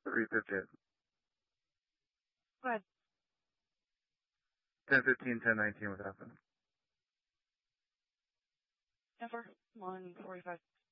3:58. Go ahead. 10:15, 10:19 with Happen. 10-4, 1:45.